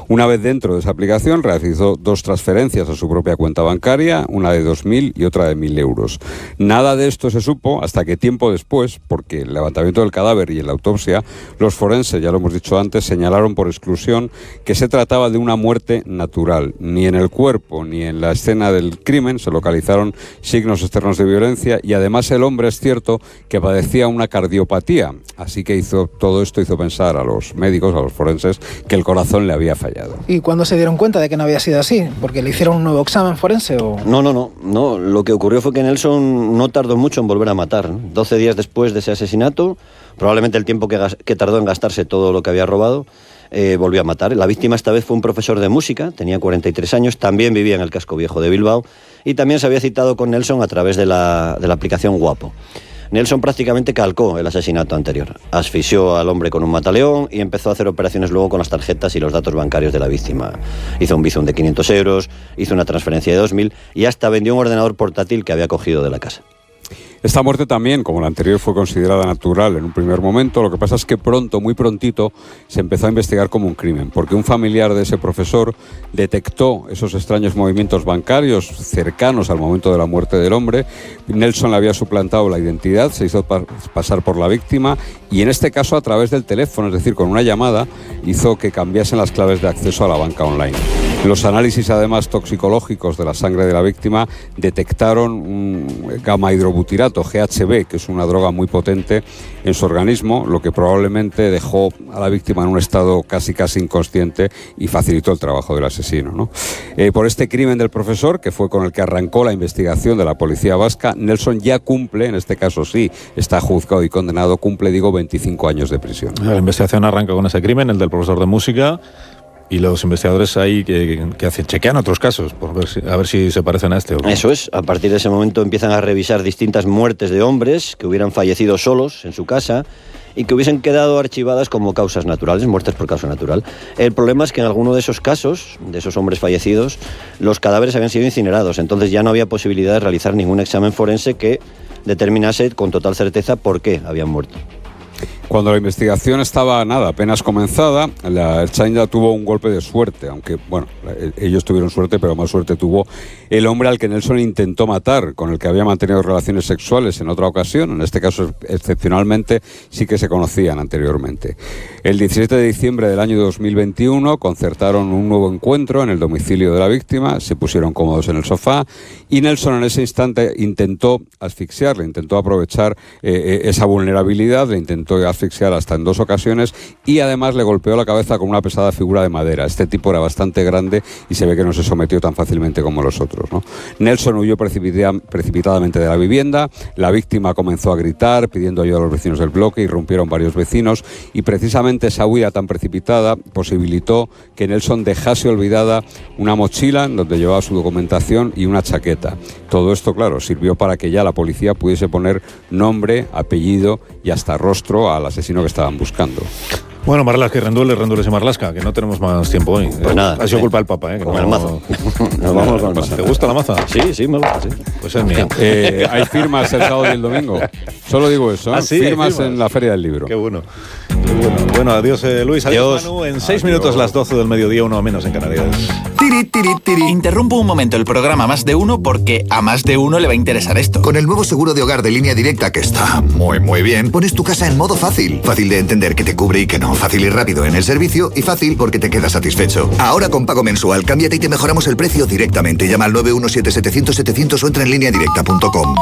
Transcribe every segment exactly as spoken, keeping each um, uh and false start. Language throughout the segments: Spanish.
Una vez dentro de esa aplicación, realizó dos transferencias a su propia cuenta bancaria, una de dos mil y otra de mil euros. Nada de esto se supo hasta que tiempo después, porque el levantamiento del cadáver y en la autopsia, los forenses, ya lo hemos dicho antes, señalaron por exclusión que se trataba de una muerte natural. Ni en el cuerpo ni en la escena del crimen se localizaron signos externos de violencia y además el hombre, es cierto, que padecía una cardiopatía. Así que hizo todo esto hizo pensar a los médicos, a los forenses, que el corazón le había fallado. ¿Y cuándo se dieron cuenta de que no había sido así? ¿Porque le hicieron un nuevo examen forense o...? No, no, no, no. Lo que ocurrió fue que Nelson no tardó mucho en volver a matar, ¿no? doce días después de ese asesinato, probablemente el tiempo que, gas- que tardó en gastarse todo lo que había robado, eh, volvió a matar. La víctima esta vez fue un profesor de música, tenía cuarenta y tres años, también vivía en el casco viejo de Bilbao y también se había citado con Nelson a través de la, de la aplicación Guapo. Nelson prácticamente calcó el asesinato anterior. Asfixió al hombre con un mataleón y empezó a hacer operaciones luego con las tarjetas y los datos bancarios de la víctima. Hizo un bizum de quinientos euros, hizo una transferencia de dos mil y hasta vendió un ordenador portátil que había cogido de la casa. Esta muerte también, como la anterior, fue considerada natural en un primer momento. Lo que pasa es que pronto, muy prontito, se empezó a investigar como un crimen, porque un familiar de ese profesor detectó esos extraños movimientos bancarios cercanos al momento de la muerte del hombre. Nelson le había suplantado la identidad, se hizo pa- pasar por la víctima y en este caso a través del teléfono, es decir, con una llamada, hizo que cambiasen las claves de acceso a la banca online. Los análisis, además, toxicológicos de la sangre de la víctima detectaron un gamma hidrobutirato, G H B, que es una droga muy potente en su organismo, lo que probablemente dejó a la víctima en un estado casi casi inconsciente y facilitó el trabajo del asesino, ¿no? Eh, por este crimen del profesor, que fue con el que arrancó la investigación de la policía vasca, Nelson ya cumple, en este caso sí, está juzgado y condenado, cumple, digo, veinticinco años de prisión. La investigación arranca con ese crimen, el del profesor de música. Y los investigadores ahí que, que hacen, chequean otros casos, por ver si, a ver si se parecen a este o no. Eso es, a partir de ese momento empiezan a revisar distintas muertes de hombres que hubieran fallecido solos en su casa y que hubiesen quedado archivadas como causas naturales, muertes por causa natural. El problema es que en alguno de esos casos, de esos hombres fallecidos, los cadáveres habían sido incinerados, entonces ya no había posibilidad de realizar ningún examen forense que determinase con total certeza por qué habían muerto. Cuando la investigación estaba, nada, apenas comenzada, la Ertzaintza tuvo un golpe de suerte, aunque, bueno, ellos tuvieron suerte, pero más suerte tuvo el hombre al que Nelson intentó matar, con el que había mantenido relaciones sexuales en otra ocasión. En este caso, excepcionalmente, sí que se conocían anteriormente. El diecisiete de diciembre del año dos mil veintiuno concertaron un nuevo encuentro en el domicilio de la víctima, se pusieron cómodos en el sofá y Nelson en ese instante intentó asfixiarle, intentó aprovechar eh, esa vulnerabilidad, le intentó asfixiar hasta en dos ocasiones y además le golpeó la cabeza con una pesada figura de madera. Este tipo era bastante grande y se ve que no se sometió tan fácilmente como los otros, ¿no? Nelson huyó precipita- precipitadamente de la vivienda, la víctima comenzó a gritar pidiendo ayuda a los vecinos del bloque, irrumpieron varios vecinos y precisamente esa huida tan precipitada posibilitó que Nelson dejase olvidada una mochila en donde llevaba su documentación y una chaqueta. Todo esto, claro, sirvió para que ya la policía pudiese poner nombre, apellido y hasta rostro al asesino que estaban buscando. Bueno, Marlaska y Rendueles, Rendules y Marlaska, que no tenemos más tiempo hoy. Pues eh, nada. Ha sido culpa del Papa, ¿eh? Que Con no, el mazo. Nos vamos con el mazo. ¿Te gusta la maza? Sí, sí, me gusta, sí. Pues es mía. Eh, hay firmas el sábado y el domingo. Solo digo eso, ¿eh? ¿Ah, sí? ¿Hay firmas, firmas? en la Feria del Libro. Qué bueno. Qué bueno. Bueno, adiós, eh, Luis. Adiós, Adiós. Manu. En seis Adiós. minutos, las doce del mediodía, uno menos en Canarias. Tiri, tiri, tiri. Interrumpo un momento el programa Más de Uno porque a más de uno le va a interesar esto. Con el nuevo seguro de hogar de Línea Directa, que está muy, muy bien, pones tu casa en modo fácil. Fácil de entender que te cubre y que no. Fácil y rápido en el servicio y fácil porque te quedas satisfecho. Ahora con pago mensual, cámbiate y te mejoramos el precio directamente. Llama al nueve uno siete setecientos setecientos o entra en línea directa punto com.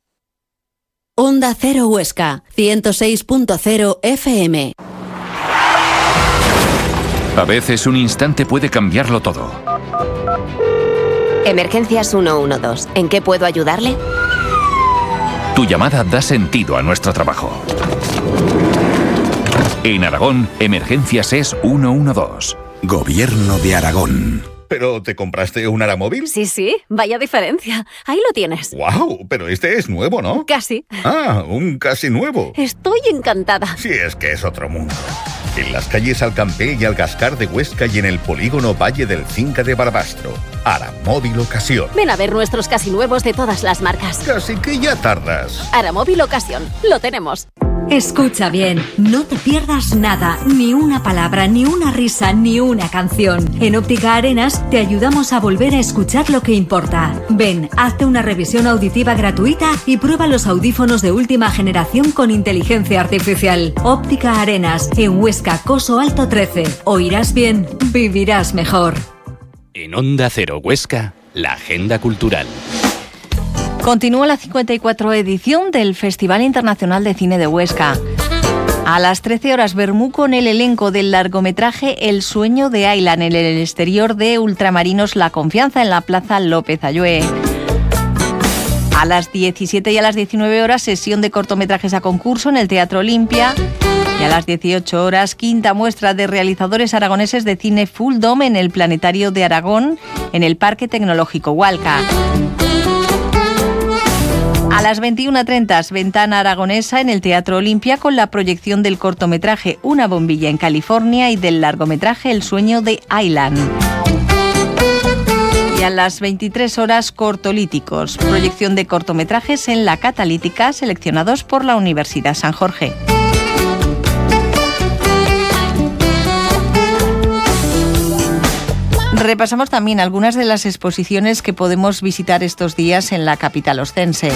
Onda Cero Huesca, ciento seis punto cero F M. A veces un instante puede cambiarlo todo. Emergencias ciento doce. ¿En qué puedo ayudarle? Tu llamada da sentido a nuestro trabajo. En Aragón, Emergencias es ciento doce. Gobierno de Aragón. ¿Pero te compraste un Aramóvil? Sí, sí, vaya diferencia. Ahí lo tienes. ¡Guau! Pero este es nuevo, ¿no? Casi. Ah, un casi nuevo. Estoy encantada. Sí, es que es otro mundo. En las calles Alcampé y Algascar de Huesca y en el polígono Valle del Cinca de Barbastro. Aramóvil Ocasión. Ven a ver nuestros casi nuevos de todas las marcas. Casi que ya tardas. Aramóvil Ocasión. Lo tenemos. Escucha bien, no te pierdas nada, ni una palabra, ni una risa, ni una canción. En Óptica Arenas te ayudamos a volver a escuchar lo que importa. Ven, hazte una revisión auditiva gratuita y prueba los audífonos de última generación con inteligencia artificial. Óptica Arenas, en Huesca, Coso Alto trece. Oirás bien, vivirás mejor. En Onda Cero Huesca, la agenda cultural. Continúa la cincuenta y cuatro edición del Festival Internacional de Cine de Huesca. A las trece horas, Bermú con el elenco del largometraje El sueño de Aylan en el exterior de Ultramarinos La Confianza en la Plaza López Ayue. A las diecisiete y a las diecinueve horas, sesión de cortometrajes a concurso en el Teatro Olimpia. Y a las dieciocho horas, quinta muestra de realizadores aragoneses de cine Full Dome en el Planetario de Aragón, en el Parque Tecnológico Hualca. A las veintiuna treinta, Ventana Aragonesa en el Teatro Olimpia con la proyección del cortometraje Una bombilla en California y del largometraje El sueño de Aylan. Y a las veintitrés horas, Cortolíticos, proyección de cortometrajes en La Catalítica seleccionados por la Universidad San Jorge. Repasamos también algunas de las exposiciones que podemos visitar estos días en la capital oscense.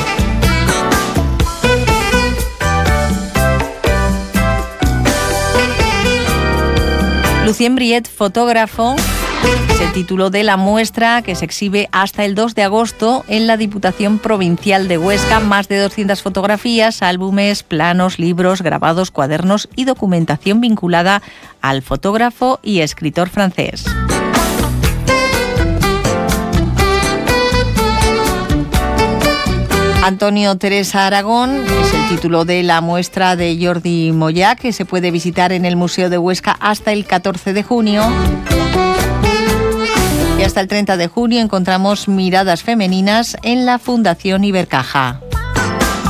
Lucien Briet, fotógrafo, es el título de la muestra que se exhibe hasta el dos de agosto en la Diputación Provincial de Huesca. Más de doscientas fotografías, álbumes, planos, libros, grabados, cuadernos y documentación vinculada al fotógrafo y escritor francés. Antonio Teresa Aragón es el título de la muestra de Jordi Moya, que se puede visitar en el Museo de Huesca hasta el catorce de junio. Y hasta el treinta de junio encontramos Miradas femeninas en la Fundación Ibercaja.